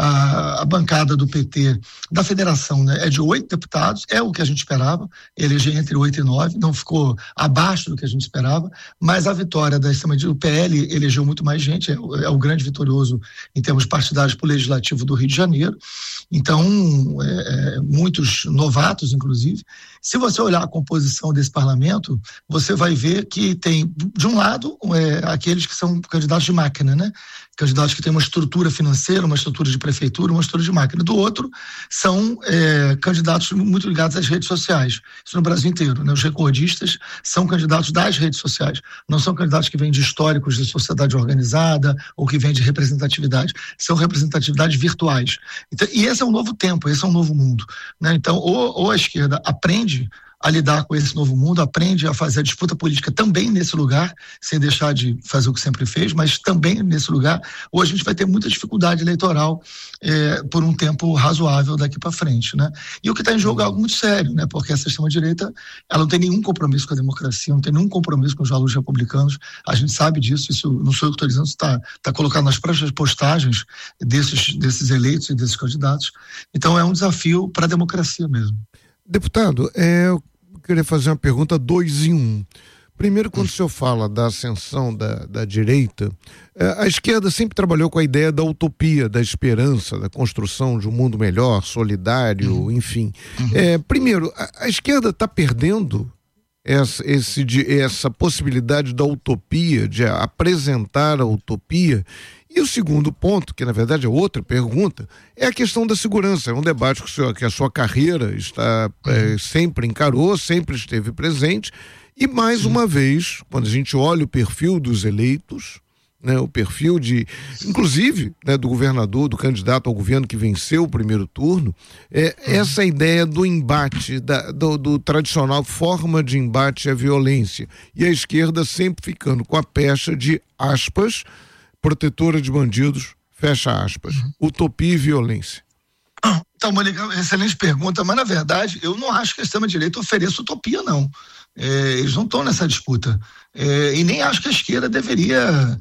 A, a bancada do P T, da federação, né, é de oito deputados, é o que a gente esperava, eleger entre oito e nove, não ficou abaixo do que a gente esperava, mas a vitória da extrema direita, o P L elegeu muito mais gente, é, é o grande vitorioso em termos partidários para o Legislativo do Rio de Janeiro, então é, é, muitos novatos, inclusive. Se você olhar a composição desse parlamento, você vai ver que tem, de um lado, é, aqueles que são candidatos de máquina, né? Candidatos que têm uma estrutura financeira, uma estrutura de prefeitura, uma estrutura de máquina. Do outro, são é, candidatos muito ligados às redes sociais. Isso no Brasil inteiro, né? Os recordistas são candidatos das redes sociais. Não são candidatos que vêm de históricos de sociedade organizada ou que vêm de representatividade. São representatividades virtuais. Então, e esse é um novo tempo, esse é um novo mundo, né? Então, ou, ou a esquerda aprende a lidar com esse novo mundo, aprende a fazer a disputa política também nesse lugar, sem deixar de fazer o que sempre fez, mas também nesse lugar, ou a gente vai ter muita dificuldade eleitoral é, por um tempo razoável daqui para frente, né? E o que está em jogo é algo muito sério, né? Porque essa extrema-direita, ela não tem nenhum compromisso com a democracia, não tem nenhum compromisso com os valores republicanos, a gente sabe disso, isso não sou eu que estou dizendo, isso está tá colocado nas próprias postagens desses, desses eleitos e desses candidatos. Então é um desafio para a democracia mesmo. Deputado, é, eu queria fazer uma pergunta dois em um. Primeiro, quando o senhor fala da ascensão da, da direita, a esquerda sempre trabalhou com a ideia da utopia, da esperança, da construção de um mundo melhor, solidário, uhum. enfim. Uhum. É, primeiro, a, a esquerda está perdendo essa, esse, de, essa possibilidade da utopia, de apresentar a utopia. E o segundo ponto, que na verdade é outra pergunta, é a questão da segurança. É um debate que, o senhor, que a sua carreira está, é, sempre encarou, sempre esteve presente. E mais Sim. uma vez, quando a gente olha o perfil dos eleitos, né, o perfil de, inclusive, né, do governador, do candidato ao governo que venceu o primeiro turno, é essa ideia do embate, da, do, do tradicional forma de embate à violência. E a esquerda sempre ficando com a pecha de aspas, protetora de bandidos, fecha aspas, uhum. utopia e violência. Então, Mônica, excelente pergunta, mas na verdade eu não acho que a extrema-direita ofereça utopia, não. É, eles não estão nessa disputa. É, e nem acho que a esquerda deveria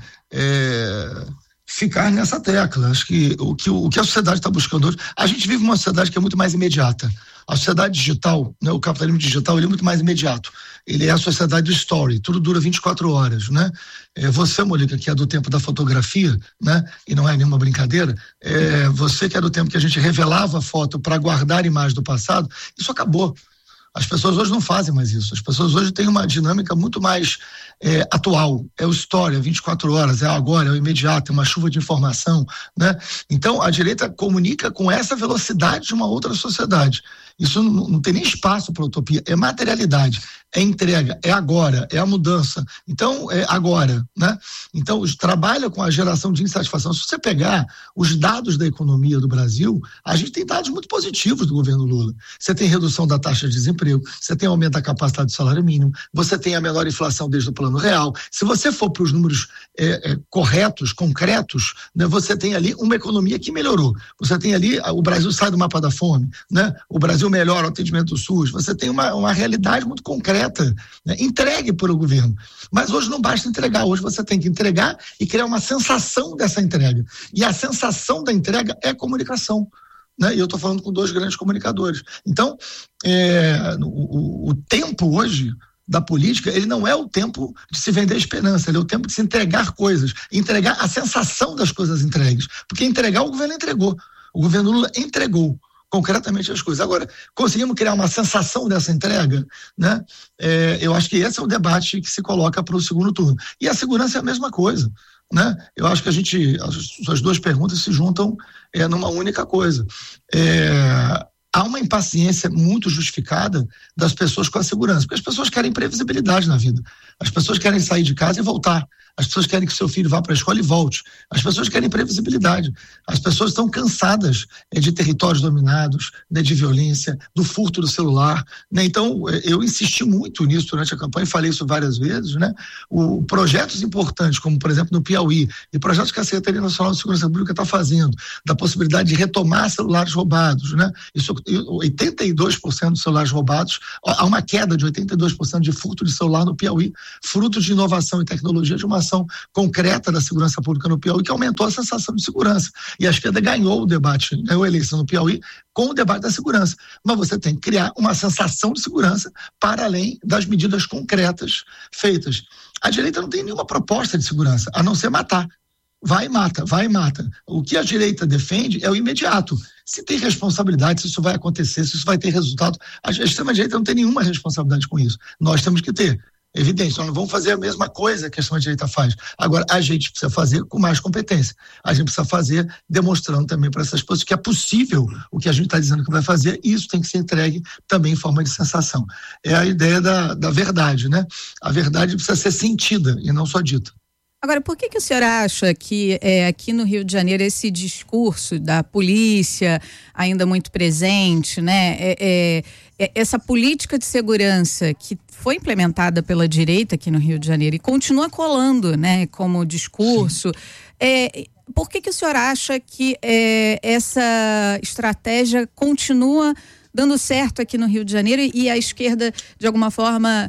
é, ficar nessa tecla. Acho que o que, o que a sociedade está buscando hoje, a gente vive uma sociedade que é muito mais imediata. A sociedade digital, né, o capitalismo digital, ele é muito mais imediato. Ele é a sociedade do story, tudo dura vinte e quatro horas, né? É, você, Mônica, que é do tempo da fotografia, né? E não é nenhuma brincadeira, é, você que é do tempo que a gente revelava a foto para guardar a imagem do passado, isso acabou. As pessoas hoje não fazem mais isso. As pessoas hoje têm uma dinâmica muito mais é, atual. É o story, é vinte e quatro horas, é agora, é o imediato, é uma chuva de informação, né? Então, a direita comunica com essa velocidade de uma outra sociedade. Isso não, não tem nem espaço para utopia. É materialidade, é entrega, é agora, é a mudança. Então, é agora, né? Então, trabalha com a geração de insatisfação. Se você pegar os dados da economia do Brasil, a gente tem dados muito positivos do governo Lula. Você tem redução da taxa de desemprego, você tem aumento da capacidade do salário mínimo, você tem a menor inflação desde o Plano Real. Se você for para os números é, é, corretos, concretos, né, você tem ali uma economia que melhorou. Você tem ali, o Brasil sai do mapa da fome, né? O Brasil melhora o atendimento do SUS. Você tem uma, uma realidade muito concreta, né, entregue pelo governo. Mas hoje não basta entregar, hoje você tem que entregar e criar uma sensação dessa entrega. E a sensação da entrega é comunicação. Né? E eu estou falando com dois grandes comunicadores. Então, é, o, o tempo hoje da política, ele não é o tempo de se vender esperança, ele é o tempo de se entregar coisas, entregar a sensação das coisas entregues. Porque entregar, o governo entregou. O governo Lula entregou concretamente as coisas. Agora, conseguimos criar uma sensação dessa entrega, né? É, eu acho que esse é o debate que se coloca para o segundo turno. E a segurança é a mesma coisa, né? Eu acho que a gente, as, as duas perguntas se juntam é, numa única coisa. É, há uma impaciência muito justificada das pessoas com a segurança, porque as pessoas querem previsibilidade na vida. As pessoas querem sair de casa e voltar. As pessoas querem que seu filho vá para a escola e volte. As pessoas querem previsibilidade. As pessoas estão cansadas é, de territórios dominados, né, de violência, do furto do celular, né? Então, eu insisti muito nisso durante a campanha, falei isso várias vezes, né? O, projetos importantes, como, por exemplo, no Piauí, e projetos que a Secretaria Nacional de Segurança Pública está fazendo, da possibilidade de retomar celulares roubados, né? Isso, oitenta e dois por cento dos celulares roubados, há uma queda de oitenta e dois por cento de furto de celular no Piauí, fruto de inovação e tecnologia, de uma ação concreta da segurança pública no Piauí, que aumentou a sensação de segurança. E a esquerda ganhou o debate, ganhou a eleição no Piauí com o debate da segurança. Mas você tem que criar uma sensação de segurança para além das medidas concretas feitas. A direita não tem nenhuma proposta de segurança, a não ser matar. Vai e mata, vai e mata. O que a direita defende é o imediato. Se tem responsabilidade, se isso vai acontecer, se isso vai ter resultado, a extrema-direita não tem nenhuma responsabilidade com isso. Nós temos que ter. Evidente, nós não vamos fazer a mesma coisa que a extrema-direita faz. Agora, a gente precisa fazer com mais competência. A gente precisa fazer demonstrando também para essas pessoas que é possível o que a gente está dizendo que vai fazer, e isso tem que ser entregue também em forma de sensação. É a ideia da, da verdade, né? A verdade precisa ser sentida e não só dita. Agora, por que que o senhor acha que é, aqui no Rio de Janeiro esse discurso da polícia ainda muito presente, né? É, é, é, essa política de segurança que foi implementada pela direita aqui no Rio de Janeiro e continua colando, né? Como discurso. É, por que que o senhor acha que é, essa estratégia continua dando certo aqui no Rio de Janeiro e a esquerda, de alguma forma,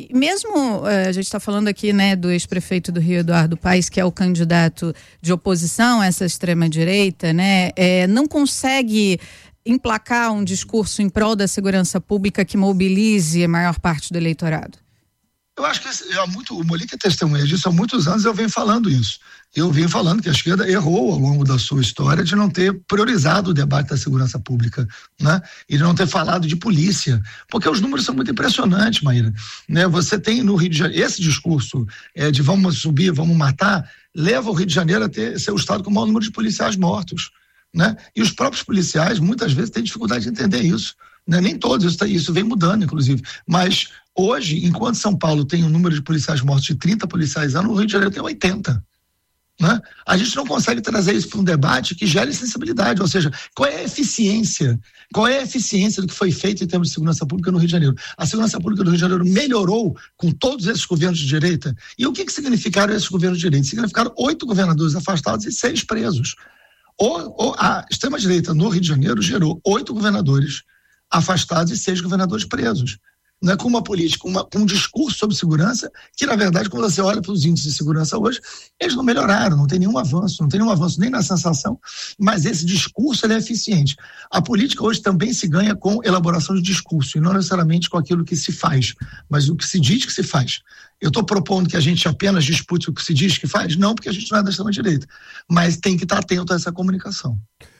mesmo a gente está falando aqui, né, do ex-prefeito do Rio, Eduardo Paes, que é o candidato de oposição a essa extrema-direita, né, é, não consegue emplacar um discurso em prol da segurança pública que mobilize a maior parte do eleitorado? Eu acho que é muito, o Molíca é testemunha disso, há muitos anos eu venho falando isso. Eu venho falando que a esquerda errou ao longo da sua história de não ter priorizado o debate da segurança pública, né? E de não ter falado de polícia, porque os números são muito impressionantes, Maíra, né? Você tem no Rio de Janeiro, esse discurso é, de vamos subir, vamos matar, leva o Rio de Janeiro a ter, ser o estado com o maior número de policiais mortos, né? E os próprios policiais muitas vezes têm dificuldade de entender isso, né? Nem todos, isso, isso vem mudando, inclusive, mas hoje, enquanto São Paulo tem um número de policiais mortos de trinta policiais ano, o Rio de Janeiro tem oitenta. Né? A gente não consegue trazer isso para um debate que gere sensibilidade, ou seja, qual é a eficiência, qual é a eficiência do que foi feito em termos de segurança pública no Rio de Janeiro? A segurança pública do Rio de Janeiro melhorou com todos esses governos de direita? E o que que significaram esses governos de direita? Significaram oito governadores afastados e seis presos. Ou, ou a extrema-direita no Rio de Janeiro gerou oito governadores afastados e seis governadores presos. Né, com uma política, uma, com um discurso sobre segurança, que na verdade, quando você olha para os índices de segurança hoje, eles não melhoraram, não tem nenhum avanço, não tem nenhum avanço nem na sensação, mas esse discurso ele é eficiente. A política hoje também se ganha com elaboração de discurso, e não necessariamente com aquilo que se faz, mas o que se diz que se faz. Eu estou propondo que a gente apenas dispute o que se diz que faz? Não, porque a gente não é da extrema-direita, mas tem que estar atento a essa comunicação.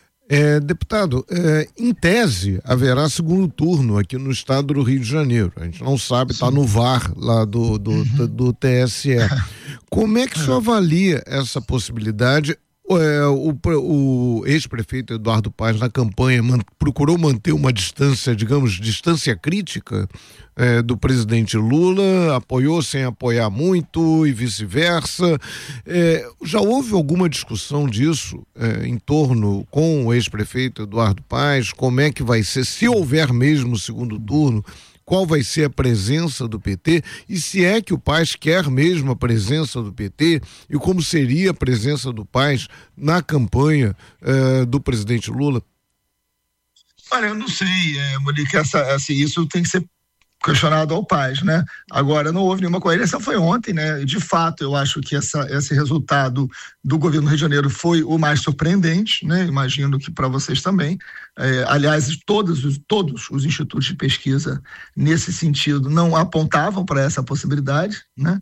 É, deputado, é, em tese haverá segundo turno aqui no estado do Rio de Janeiro. A gente não sabe, está no V A R lá do, do, uhum. do, do T S E. Como é que o senhor avalia essa possibilidade? É, o, o ex-prefeito Eduardo Paes na campanha man, procurou manter uma distância, digamos, distância crítica é, do presidente Lula, apoiou sem apoiar muito e vice-versa. É, já houve alguma discussão disso é, em torno com o ex-prefeito Eduardo Paes? Como é que vai ser, se houver mesmo segundo turno? Qual vai ser a presença do P T e se é que o Paes quer mesmo a presença do P T e como seria a presença do Paes na campanha uh, do presidente Lula? Olha, eu não sei, é, Monique, essa, essa, isso tem que ser questionado ao Paz, né? Agora, não houve nenhuma coerência, foi ontem, né? De fato, eu acho que essa, esse resultado do governo do Rio de Janeiro foi o mais surpreendente, né? Imagino que para vocês também. É, aliás, todos os, todos os institutos de pesquisa, nesse sentido, não apontavam para essa possibilidade, né?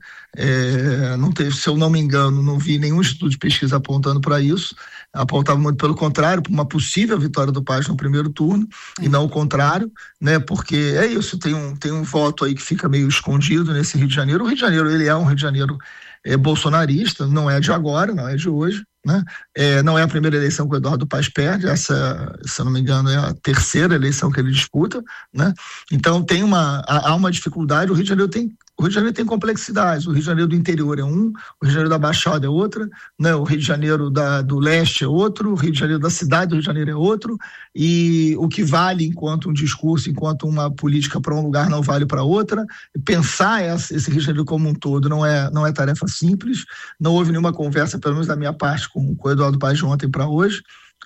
É, não teve, se eu não me engano, não vi nenhum instituto de pesquisa apontando para isso. Apontava muito pelo contrário, para uma possível vitória do Paz no primeiro turno, é. E não o contrário, né? Porque é isso, tem um, tem um voto aí que fica meio escondido nesse Rio de Janeiro. O Rio de Janeiro, ele é um Rio de Janeiro é, bolsonarista, não é de agora, não é de hoje, né? É, não é a primeira eleição que o Eduardo Paz perde, essa, se eu não me engano, é a terceira eleição que ele disputa, né? Então tem uma, há uma dificuldade, o Rio de Janeiro tem O Rio de Janeiro tem complexidades, o Rio de Janeiro do interior é um, o Rio de Janeiro da Baixada é outra, né? O Rio de Janeiro da, do leste é outro, o Rio de Janeiro da cidade do Rio de Janeiro é outro, e o que vale enquanto um discurso, enquanto uma política para um lugar não vale para outra. Pensar essa, esse Rio de Janeiro como um todo não é, não é tarefa simples, não houve nenhuma conversa, pelo menos da minha parte, com, com o Eduardo Paz de ontem para hoje.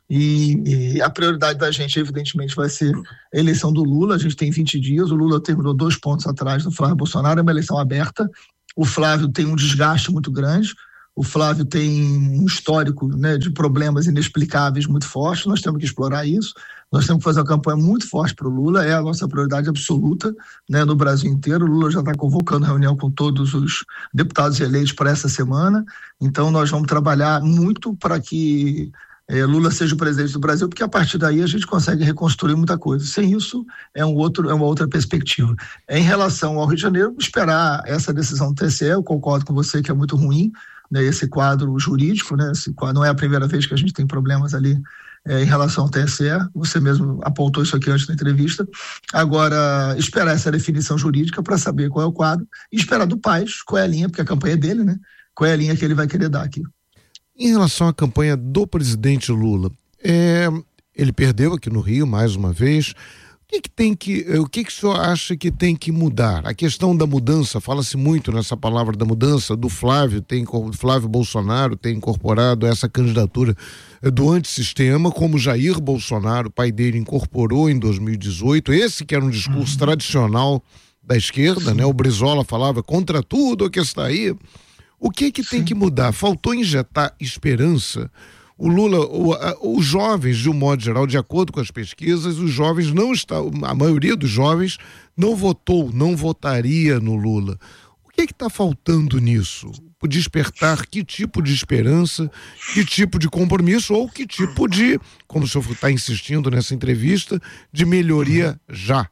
E, e a prioridade da gente, evidentemente, vai ser a eleição do Lula. A gente tem vinte dias, o Lula terminou dois pontos atrás do Flávio Bolsonaro, é uma eleição aberta. O Flávio tem um desgaste muito grande, o Flávio tem um histórico, né, de problemas inexplicáveis muito forte, nós temos que explorar isso, nós temos que fazer uma campanha muito forte para o Lula, é a nossa prioridade absoluta, né, no Brasil inteiro. O Lula já está convocando reunião com todos os deputados eleitos para essa semana, então nós vamos trabalhar muito para que É, Lula seja o presidente do Brasil, porque a partir daí a gente consegue reconstruir muita coisa. Sem isso, é, um outro, é uma outra perspectiva. Em relação ao Rio de Janeiro, esperar essa decisão do T S E, eu concordo com você que é muito ruim, né, esse quadro jurídico, né, esse quadro, não é a primeira vez que a gente tem problemas ali é, em relação ao T S E, você mesmo apontou isso aqui antes da entrevista. Agora, esperar essa definição jurídica para saber qual é o quadro, e esperar do Paz qual é a linha, porque a campanha é dele, né, qual é a linha que ele vai querer dar aqui. Em relação à campanha do presidente Lula, é, ele perdeu aqui no Rio mais uma vez. O que que tem que, o que que o senhor acha que tem que mudar? A questão da mudança, fala-se muito nessa palavra da mudança, do Flávio, tem, Flávio Bolsonaro tem incorporado essa candidatura do antissistema, como Jair Bolsonaro, o pai dele, incorporou em dois mil e dezoito, esse que era um discurso uhum. tradicional da esquerda, né? O Brizola falava contra tudo o que está aí. O que que tem Sim. que mudar? Faltou injetar esperança? O Lula, o, a, os jovens, de um modo geral, de acordo com as pesquisas, os jovens não estão, a maioria dos jovens não votou, não votaria no Lula. O que que está faltando nisso? Despertar que tipo de esperança, que tipo de compromisso ou que tipo de, como o senhor está insistindo nessa entrevista, de melhoria já?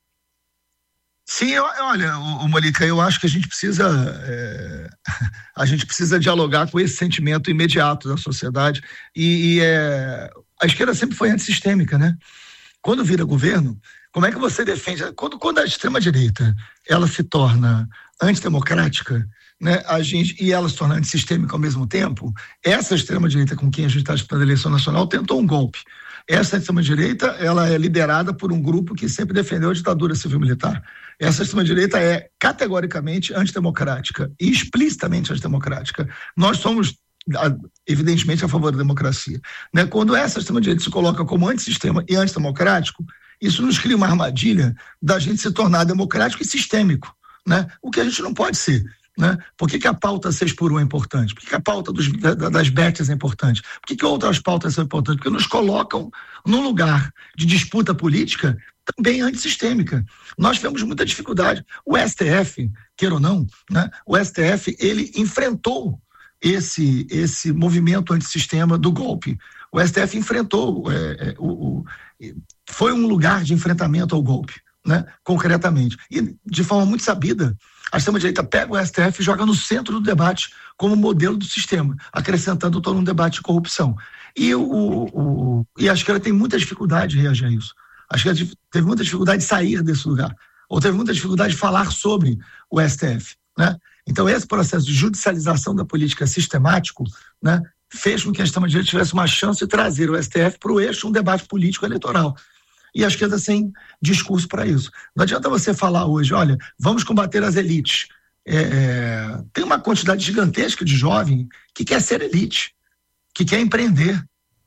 Sim, eu, olha, o, o Molica, eu acho que a gente precisa é, a gente precisa dialogar com esse sentimento imediato da sociedade e, e é, a esquerda sempre foi antissistêmica, né? Quando vira governo, como é que você defende? Quando, quando a extrema-direita ela se torna antidemocrática, né, a gente, e ela se torna antissistêmica ao mesmo tempo, essa extrema-direita com quem a gente está disputando a eleição nacional tentou um golpe. Essa extrema-direita, ela é liderada por um grupo que sempre defendeu a ditadura civil-militar. Essa extrema-direita é categoricamente antidemocrática e explicitamente antidemocrática. Nós somos, evidentemente, a favor da democracia. Né? Quando essa extrema-direita se coloca como antissistema e antidemocrático, isso nos cria uma armadilha da gente se tornar democrático e sistêmico, né? O que a gente não pode ser. Né? Por que que a pauta seis por um é importante? Por que que a pauta dos, da, das betes é importante? Por que que outras pautas são importantes? Porque nos colocam num lugar de disputa política também antissistêmica. Nós tivemos muita dificuldade. O S T F, queira ou não, né? O S T F, ele enfrentou esse, esse movimento antissistema do golpe. O S T F enfrentou, é, é, o, o, foi um lugar de enfrentamento ao golpe, né? Concretamente. E de forma muito sabida, a extrema-direita pega o S T F e joga no centro do debate como modelo do sistema, acrescentando todo um debate de corrupção. E, o, o, e a esquerda tem muita dificuldade de reagir a isso. A esquerda teve muita dificuldade de sair desse lugar, ou teve muita dificuldade de falar sobre o S T F. Né? Então, esse processo de judicialização da política sistemático, né, fez com que a extrema-direita tivesse uma chance de trazer o S T F para o eixo um debate político eleitoral. E a esquerda sem discurso para isso. Não adianta você falar hoje, olha, vamos combater as elites. É, é, tem uma quantidade gigantesca de jovem que quer ser elite, que quer empreender,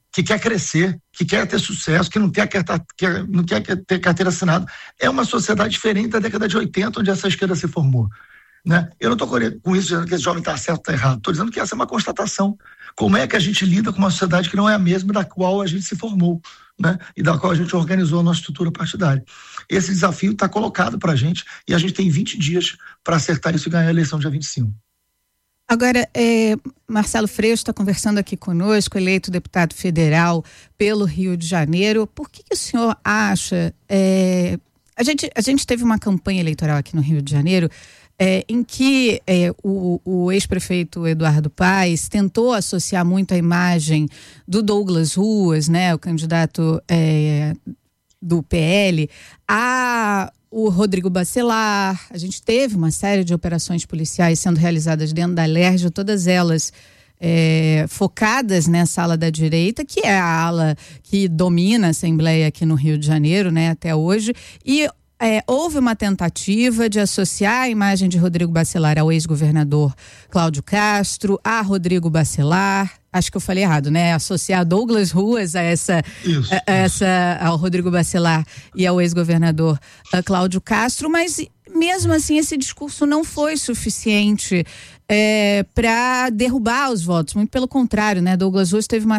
que quer crescer, que quer ter sucesso, que não quer, quer, quer, não quer ter carteira assinada. É uma sociedade diferente da década de oitenta, onde essa esquerda se formou. Né? Eu não estou com isso dizendo que esse jovem está certo ou está errado. Estou dizendo que essa é uma constatação. Como é que a gente lida com uma sociedade que não é a mesma da qual a gente se formou, né? E da qual a gente organizou a nossa estrutura partidária. Esse desafio está colocado para a gente e a gente tem vinte dias para acertar isso e ganhar a eleição dia vinte e cinco. Agora, é, Marcelo Freixo está conversando aqui conosco, eleito deputado federal pelo Rio de Janeiro. Por que, que o senhor acha... É, a, gente, a gente teve uma campanha eleitoral aqui no Rio de Janeiro é, em que é, o, o ex-prefeito Eduardo Paes tentou associar muito a imagem do Douglas Ruas, né, o candidato é, do P L, a... o Rodrigo Bacelar. A gente teve uma série de operações policiais sendo realizadas dentro da Lerge, todas elas é, focadas nessa ala da direita, que é a ala que domina a Assembleia aqui no Rio de Janeiro, né, até hoje. E é, houve uma tentativa de associar a imagem de Rodrigo Bacelar ao ex-governador Cláudio Castro, a Rodrigo Bacelar. Acho que eu falei errado, né? Associar Douglas Ruas a essa, isso, a, a essa ao Rodrigo Bacelar e ao ex-governador Cláudio Castro, mas mesmo assim esse discurso não foi suficiente é, para derrubar os votos, muito pelo contrário, né? Douglas Ruas teve uma